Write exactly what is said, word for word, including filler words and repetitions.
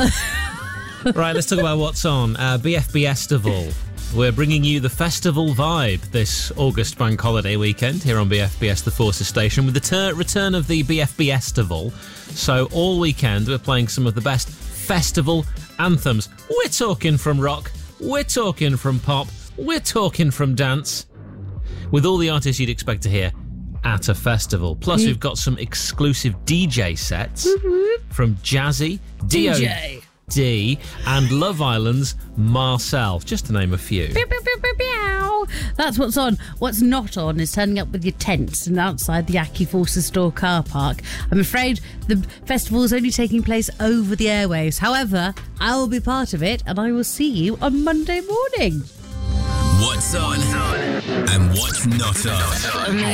Right, let's talk about what's on. Uh, B F B Festival. We're bringing you the festival vibe this August bank holiday weekend here on B F B S The Forces Station with the ter- return of the B F B Festival. So all weekend we're playing some of the best festival anthems. We're talking from rock, we're talking from pop, we're talking from dance, with all the artists you'd expect to hear at a festival. Plus mm. we've got some exclusive D J sets mm-hmm. from Jazzy, D O D and Love Island's Marcel, just to name a few. Pew, pew, pew, pew, pew. That's what's on. What's not on is turning up with your tents and outside the Aki Forces store car park. I'm afraid the festival is only taking place over the airwaves. However, I will be part of it and I will see you on Monday morning. What's on and what's not on.